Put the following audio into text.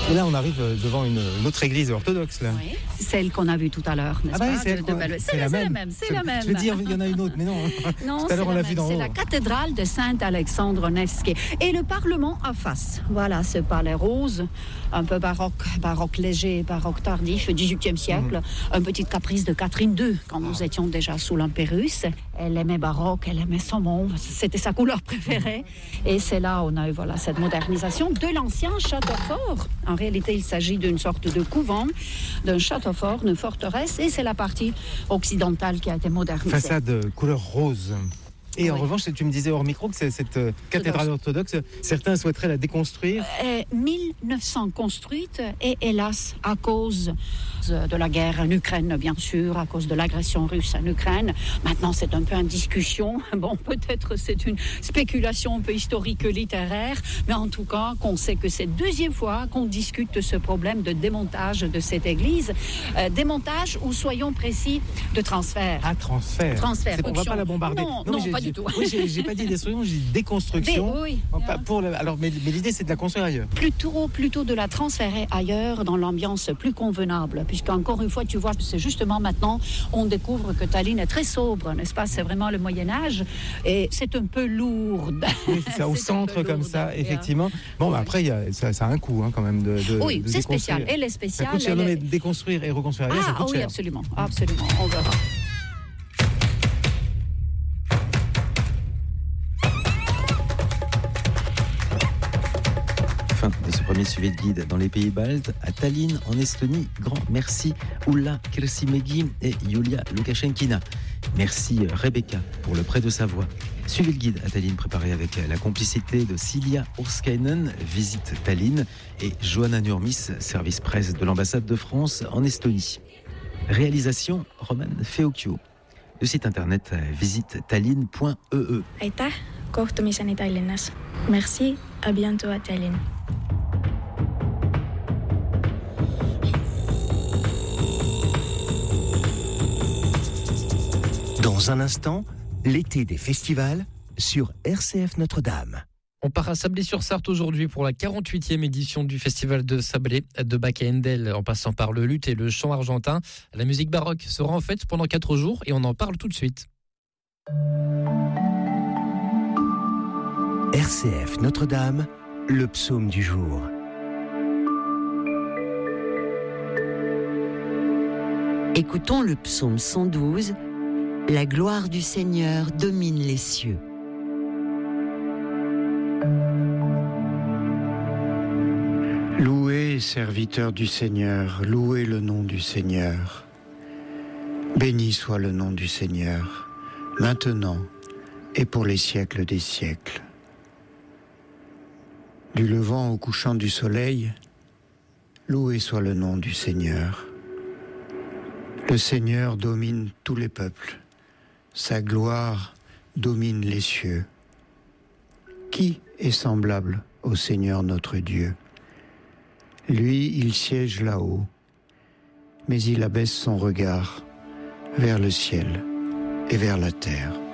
Et là, on arrive devant une autre église orthodoxe, là. Oui, celle qu'on a vue tout à l'heure, n'est-ce pas? C'est la même. Je vais dire, il y en a une autre, mais non. Non, tout à l'heure, on l'a vue d'en haut. C'est la cathédrale de Saint-Alexandre Nevski. Et le Parlement en face. Voilà, ce palais rose, un peu baroque léger, baroque tardif, 18e siècle. Un petit caprice de Catherine II, quand nous étions déjà sous l'Empire russe. Elle aimait baroque, elle aimait saumon, c'était sa couleur préférée. Et c'est là où on a eu cette modernisation de l'ancien château fort. En réalité, il s'agit d'une sorte de couvent, d'un château fort, d'une forteresse, et c'est la partie occidentale qui a été modernisée. Façade couleur rose. Et en revanche, tu me disais hors micro que cette cathédrale orthodoxe, certains souhaiteraient la déconstruire. 1900 construite et hélas, à cause de la guerre en Ukraine, bien sûr, à cause de l'agression russe en Ukraine. Maintenant, c'est un peu en discussion. Bon, peut-être c'est une spéculation un peu historique, littéraire, mais en tout cas, qu'on sait que c'est deuxième fois qu'on discute de ce problème de démontage de cette église. Démontage ou, soyons précis, de transfert. Ah, transfert. On ne va pas la bombarder. Non, pas du tout. Oui, j'ai pas dit destruction, j'ai dit déconstruction. Oui. Mais l'idée, c'est de la construire ailleurs. Plutôt de la transférer ailleurs dans l'ambiance plus convenable. Puisqu'encore une fois, tu vois, c'est justement maintenant, on découvre que Tallinn est très sobre, n'est-ce pas? C'est vraiment le Moyen-Âge et c'est un peu lourd. Oui, c'est ça, au centre comme ça, effectivement. Bon, après, ça a un coût quand même de oui, c'est spécial. Elle est spéciale. Ça coûte cher, mais déconstruire et reconstruire ailleurs, ça coûte cher. Oui, absolument. On verra. Fin de ce premier suivi de guide dans les pays baltes. À Tallinn, en Estonie, grand merci Ulla Kirsimegi et Yulia Lukashenkina. Merci Rebecca pour le prêt de sa voix. Suivez le guide à Tallinn préparé avec la complicité de Silja Urskainen, visite Tallinn, et Johanna Nurmis, service presse de l'ambassade de France en Estonie. Réalisation Roman Feokio. Le site internet visite tallinn.ee. Aitäh, kohtumiseni Tallinnas. Merci, à bientôt à Tallinn. Dans un instant, l'été des festivals sur RCF Notre-Dame. On part à Sablé-sur-Sarthe aujourd'hui pour la 48e édition du festival de Sablé, de Bach et Handel, en passant par le luth et le chant argentin. La musique baroque sera en fête pendant 4 jours et on en parle tout de suite. RCF Notre-Dame, le psaume du jour. Écoutons le psaume 112. La gloire du Seigneur domine les cieux. Louez, serviteurs du Seigneur, louez le nom du Seigneur. Béni soit le nom du Seigneur, maintenant et pour les siècles des siècles. Du levant au couchant du soleil, loué soit le nom du Seigneur. Le Seigneur domine tous les peuples, sa gloire domine les cieux. Qui est semblable au Seigneur notre Dieu? Lui, il siège là-haut, mais il abaisse son regard vers le ciel et vers la terre.